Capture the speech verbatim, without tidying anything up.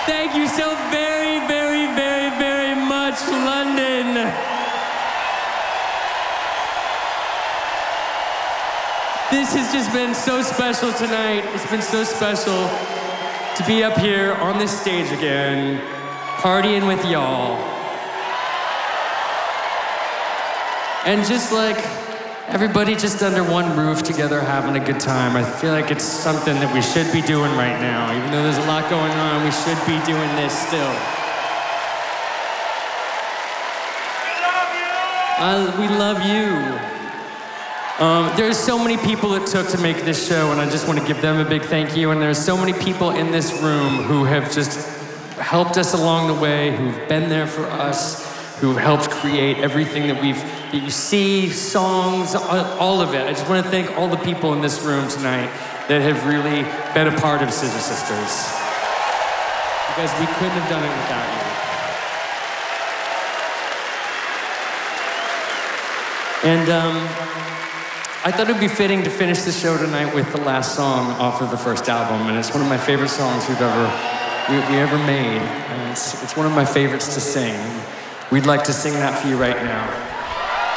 Thank you so very, very, very, very much, London. This has just been so special tonight. It's been so special to be up here on this stage again, partying with y'all. And just like everybody just under one roof together having a good time. I feel like it's something that we should be doing right now. Even though there's a lot going on, we should be doing this still. Uh, we love you. Um, there's so many people it took to make this show, and I just want to give them a big thank you. And there's so many people in this room who have just helped us along the way, who've been there for us, who've helped create everything that we've, that you see, songs, all of it. I just want to thank all the people in this room tonight that have really been a part of Scissor Sisters. Because we couldn't have done it without you. And um, I thought it would be fitting to finish the show tonight with the last song off of the first album, and it's one of my favorite songs we've ever we, we ever made. And it's, it's one of my favorites to sing. We'd like to sing that for you right now.